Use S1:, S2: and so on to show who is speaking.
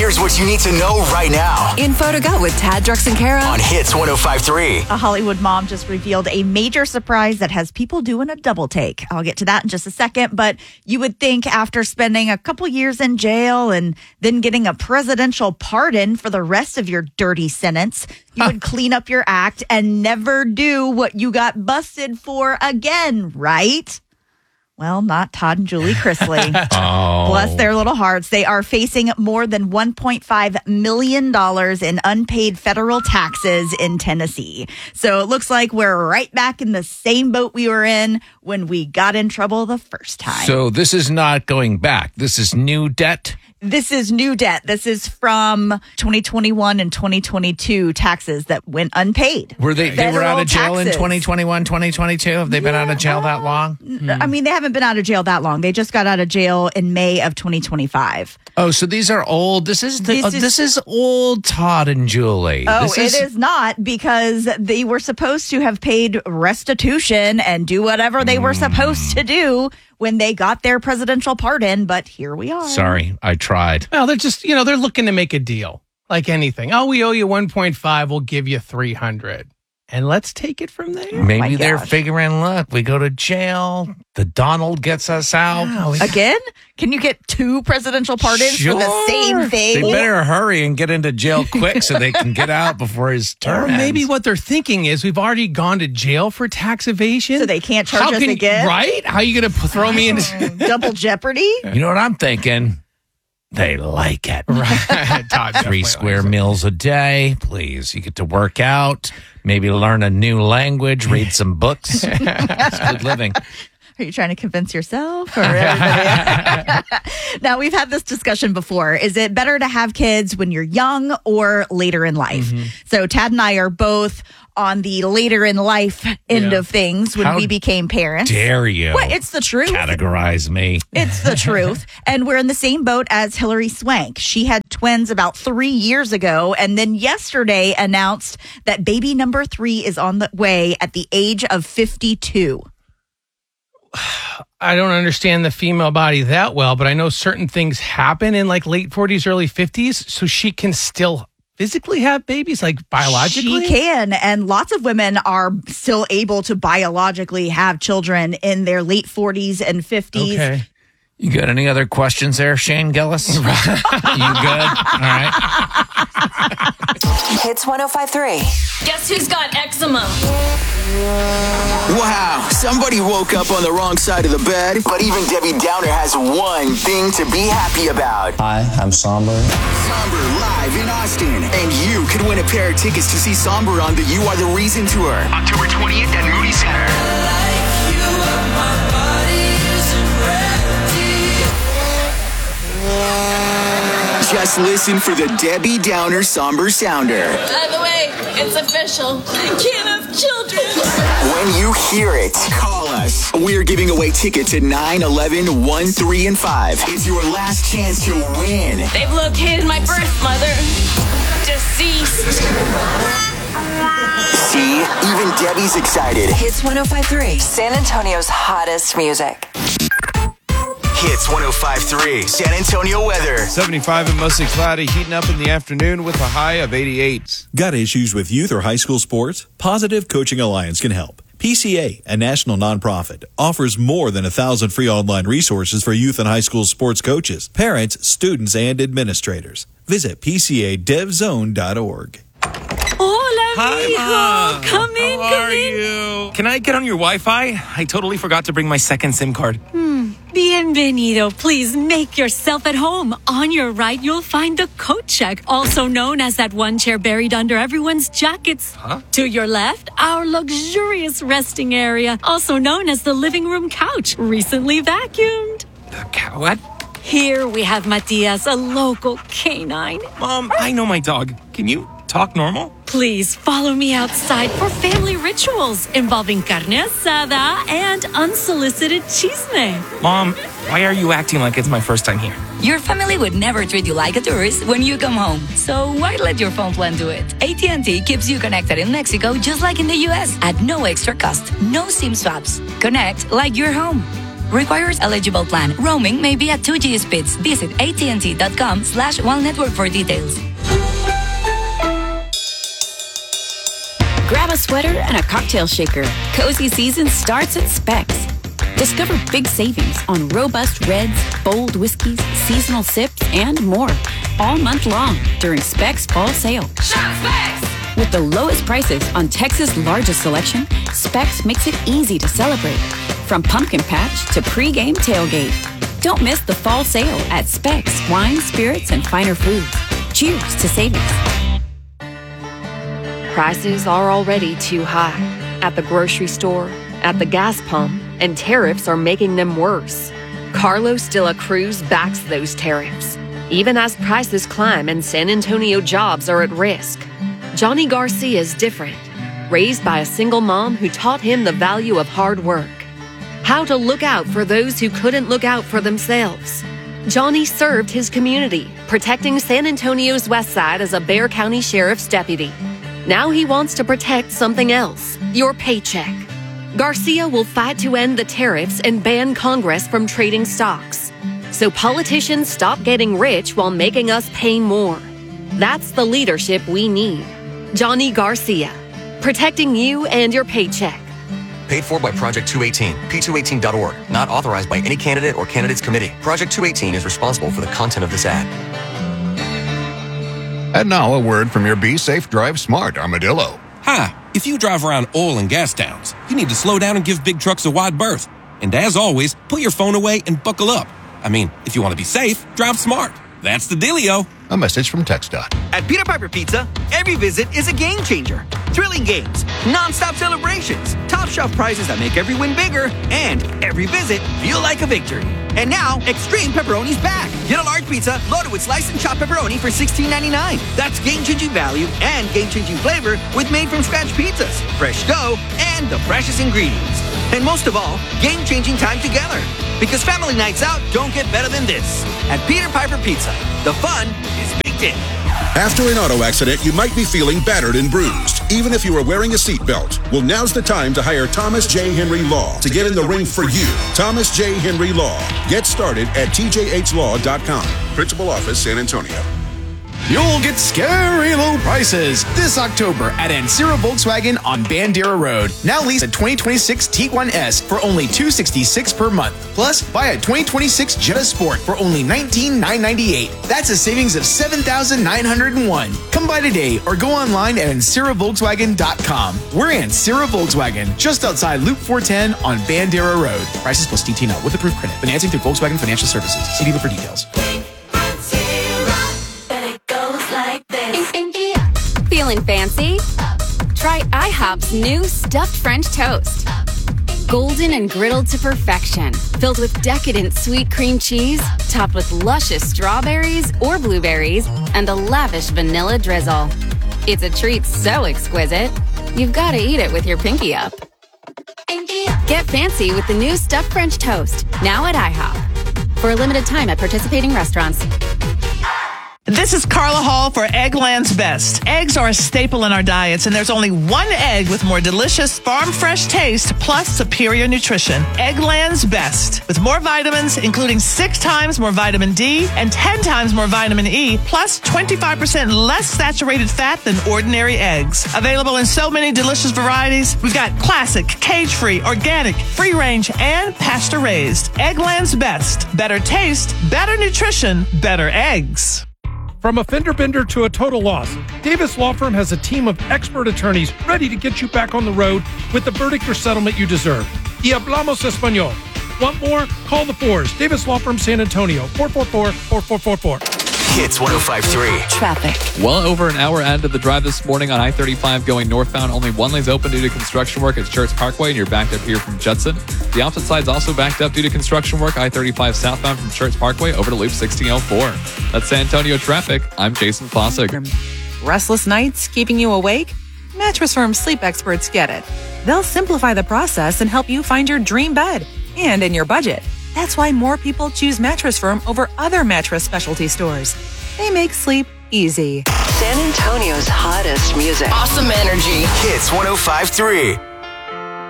S1: Here's what you need to know right now.
S2: Info to go with Tad, Drex, and Kara
S1: On Hits 105.3.
S3: A Hollywood mom just revealed a major surprise that has people doing a double take. I'll get to that in just a second, but you would think after spending a couple years in jail and then getting a presidential pardon for the rest of your dirty sentence, you would clean up your act and never do what you got busted for again, right? Well, not Todd and Julie Chrisley. Bless their little hearts. They are facing more than $1.5 million in unpaid federal taxes in Tennessee. So it looks like we're right back in the same boat we were in when we got in trouble the first time.
S4: So this is not going back. This is new debt.
S3: This is new debt. This is from 2021 and 2022 taxes that went unpaid.
S4: Were they were out of jail
S3: taxes.
S4: in 2021, 2022? Have they been out of jail that long?
S3: I mean, they haven't been out of jail that long. They just got out of jail in May of 2025.
S4: Oh, so these are old. This is old Todd and Julie.
S3: Oh,
S4: This
S3: it is not, because they were supposed to have paid restitution and do whatever they were supposed to do when they got their presidential pardon, but here we are.
S4: Sorry, I tried.
S5: Well, they're just, they're looking to make a deal like anything. Oh, we owe you 1.5. We'll give you 300. And let's take it from there.
S4: Maybe they're figuring, look, we go to jail. The Donald gets us out.
S3: Again? Can you get two presidential pardons for the same thing?
S4: They better hurry and get into jail quick so they can get out before his term
S5: Or maybe
S4: ends.
S5: what they're thinking is we've already gone to jail for tax evasion.
S3: So they can't charge us again?
S5: Right? How are you going to throw me into
S3: double jeopardy?
S4: You know what I'm thinking? They like it.
S5: Right. Todd
S4: 3 square meals a day. Please. You get to work out, maybe learn a new language, read some books. It's good living.
S3: Are you trying to convince yourself or everybody? Now, we've had this discussion before. Is it better to have kids when you're young or later in life? So Tad and I are both on the later in life end of things when we became parents.
S4: Dare you?
S3: What? It's the truth.
S4: Categorize me.
S3: It's the truth. And we're in the same boat as Hillary Swank. She had twins about 3 years ago, and then yesterday announced that baby number 3 is on the way at the age of 52.
S5: I don't understand the female body that well, but I know certain things happen in like late 40s, early 50s, so she can still physically have babies, like biologically?
S3: She can, and lots of women are still able to biologically have children in their late 40s and 50s.
S5: Okay.
S4: You got any other questions there, Shane Gillis? You good? All right.
S2: Hits 105.3.
S6: Guess who's got eczema?
S1: Wow, somebody woke up on the wrong side of the bed. But even Debbie Downer has one thing to be happy about.
S7: Hi, I'm Somber.
S1: Somber live in Austin. And you could win a pair of tickets to see Somber on the You Are the Reason tour, October 20th at Moody Center. Just listen for the Debbie Downer Somber Sounder.
S6: By the way, it's official. I can't have children.
S1: When you hear it, call us. We're giving away tickets at 9, 11, 1, 3, and 5. It's your last chance to win.
S6: They've located my birth mother. Deceased.
S1: See? Even Debbie's excited.
S2: Hits 105.3. San Antonio's hottest music.
S1: Hits 105.3. San Antonio weather.
S8: 75 and mostly cloudy, heating up in the afternoon with a high of 88.
S9: Got issues with youth or high school sports? Positive Coaching Alliance can help. PCA, a national nonprofit, offers more than 1,000 free online resources for youth and high school sports coaches, parents, students, and administrators. Visit PCADevZone.org.
S10: Hola,
S11: Hi,
S10: mijo.
S11: Mom.
S10: Come in,
S11: How
S10: come
S11: are
S10: in.
S11: you? Can I get on your Wi-Fi? I totally forgot to bring my second SIM card.
S10: Bienvenido. Please make yourself at home. On your right, you'll find the coat check, also known as that one chair buried under everyone's jackets.
S11: Huh?
S10: To your left, our luxurious resting area, also known as the living room couch, recently vacuumed.
S11: What?
S10: Here we have Matias, a local canine.
S11: Mom, I know my dog. Can you talk normal?
S10: Please follow me outside for family rituals involving carne asada and unsolicited chisme.
S11: Mom, why are you acting like it's my first time here?
S2: Your family would never treat you like a tourist when you come home. So why let your phone plan do it? AT&T keeps you connected in Mexico just like in the U.S. at no extra cost. No SIM swaps. Connect like you're home. Requires eligible plan. Roaming may be at 2G speeds. Visit AT&T.com/WildNetwork for details.
S7: Grab a sweater and a cocktail shaker. Cozy season starts at Specs. Discover big savings on robust reds, bold whiskeys, seasonal sips, and more. All month long during Specs Fall Sale.
S6: Shop Specs!
S7: With the lowest prices on Texas' largest selection, Specs makes it easy to celebrate. From pumpkin patch to pre-game tailgate. Don't miss the fall sale at Specs Wine, Spirits, and Finer Foods. Cheers to savings.
S12: Prices are already too high. At the grocery store, at the gas pump, and tariffs are making them worse. Carlos de la Cruz backs those tariffs, even as prices climb and San Antonio jobs are at risk. Johnny Garcia is different, raised by a single mom who taught him the value of hard work, how to look out for those who couldn't look out for themselves. Johnny served his community, protecting San Antonio's West Side as a Bexar County Sheriff's deputy. Now he wants to protect something else, your paycheck. Garcia will fight to end the tariffs and ban Congress from trading stocks, so politicians stop getting rich while making us pay more. That's the leadership we need. Johnny Garcia, protecting you and your paycheck.
S13: Paid for by Project 218, p218.org. Not authorized by any candidate or candidates committee. Project 218 is responsible for the content of this ad.
S14: And now a word from your Be Safe Drive Smart Armadillo.
S15: Hi, if you drive around oil and gas towns, you need to slow down and give big trucks a wide berth. And as always, put your phone away and buckle up. I mean, if you want to be safe, drive smart. That's the dealio.
S14: A message from TxDOT.
S16: At Peter Piper Pizza, every visit is a game changer. Thrilling games, non-stop celebrations, top shelf prizes that make every win bigger, and every visit feel like a victory. And now, Extreme Pepperoni's back. Get a large pizza loaded with sliced and chopped pepperoni for $16.99. That's game-changing value and game-changing flavor with made-from-scratch pizzas, fresh dough, and the freshest ingredients. And most of all, game-changing time together. Because family nights out don't get better than this. At Peter Piper Pizza, the fun is baked in.
S17: After an auto accident, you might be feeling battered and bruised, even if you are wearing a seatbelt. Well, now's the time to hire Thomas J. Henry Law to get in the ring for you. Thomas J. Henry Law. Get started at tjhlaw.com. Principal Office, San Antonio.
S18: You'll get scary low prices this October at Ancira Volkswagen on Bandera Road. Now lease a 2026 Tiguan-S for only $266 per month. Plus, buy a 2026 Jetta Sport for only $19,998. That's a savings of $7,901. Come by today or go online at AnciraVolkswagen.com. We're Ancira Volkswagen, just outside Loop 410 on Bandera Road. Prices plus DT note with approved credit. Financing through Volkswagen Financial Services. See dealer for details.
S7: Feeling fancy? Try IHOP's new stuffed French toast. Golden and griddled to perfection, filled with decadent sweet cream cheese, topped with luscious strawberries or blueberries, and a lavish vanilla drizzle. It's a treat so exquisite, you've got to eat it with your pinky up. Get fancy with the new stuffed French toast, now at IHOP. For a limited time at participating restaurants.
S19: This is Carla Hall for Eggland's Best. Eggs are a staple in our diets, and there's only one egg with more delicious farm-fresh taste plus superior nutrition. Eggland's Best. With more vitamins, including 6 times more vitamin D and 10 times more vitamin E, plus 25% less saturated fat than ordinary eggs. Available in so many delicious varieties. We've got classic, cage-free, organic, free-range, and pasture-raised. Eggland's Best. Better taste, better nutrition, better eggs.
S20: From a fender bender to a total loss, Davis Law Firm has a team of expert attorneys ready to get you back on the road with the verdict or settlement you deserve. Y hablamos español. Want more? Call the Fours. Davis Law Firm, San Antonio, 444-4444.
S1: Hits 105.3.
S21: Traffic. Well over an hour added to the drive this morning on I-35 going northbound. Only one lane's open due to construction work at Schertz Parkway, and you're backed up here from Judson. The opposite side's also backed up due to construction work. I-35 southbound from Schertz Parkway over to Loop 1604. That's San Antonio traffic. I'm Jason Fossig.
S22: Restless nights keeping you awake? Mattress Firm sleep experts get it. They'll simplify the process and help you find your dream bed and in your budget. That's why more people choose Mattress Firm over other mattress specialty stores. They make sleep easy.
S23: San Antonio's hottest music.
S1: Awesome energy. Hits 105.3.